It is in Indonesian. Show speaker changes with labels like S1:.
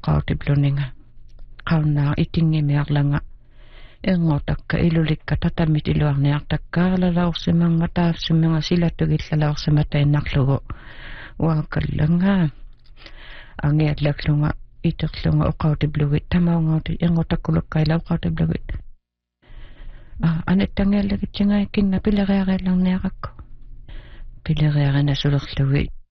S1: oqautipluninga qaunaa itingimiarlanga engortakka ilulikka tatamit iluarniartakkaarlalaursиманга таавсиманга силаттугиллалаорсиматаиннарлугу уакалланга ангиаллаклунга итерлунга оqautipluгит тамаунгаути engortakkulukkaila oqautipluгит анаттангиаллагитсингаиккинна пилериариалларниаракку пилериарина сулерлуги